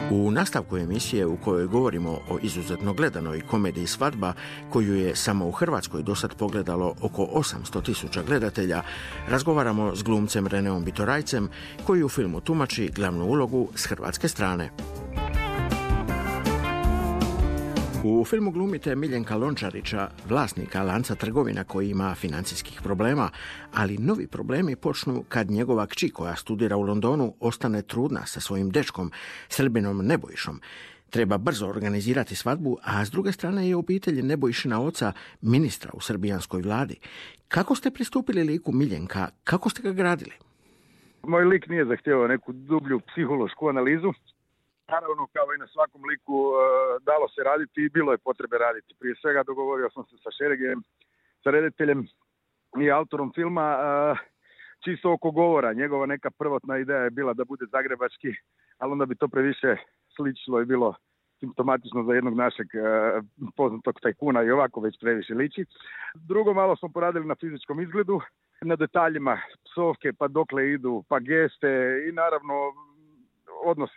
U nastavku emisije u kojoj govorimo o izuzetno gledanoj komediji Svadba, koju je samo u Hrvatskoj dosad pogledalo oko 800.000 gledatelja, razgovaramo s glumcem Reneom Bitorajcem, koji u filmu tumači glavnu ulogu s hrvatske strane. U filmu glumite Miljenka Lončarića, vlasnika lanca trgovina koji ima financijskih problema, ali novi problemi počnu kad njegova kći koja studira u Londonu ostane trudna sa svojim dečkom, Srbinom Nebojšom. Treba brzo organizirati svadbu, a s druge strane je obitelj Nebojšina oca, ministra u srbijanskoj vladi. Kako ste pristupili liku Miljenka? Kako ste ga gradili? Moj lik nije zahtijevao neku dublju psihološku analizu. Naravno, kao i na svakom liku, dalo se raditi i bilo je potrebe raditi. Prije svega dogovorio sam se sa Šeregijem, sa rediteljem i autorom filma, čisto oko govora. Njegova neka prvotna ideja je bila da bude zagrebački, ali onda bi to previše sličilo i bilo simptomatično za jednog našeg poznatog tajkuna i ovako već previše liči. Drugo, malo smo poradili na fizičkom izgledu, na detaljima psovke, pa dokle idu, pa geste i naravno odnosi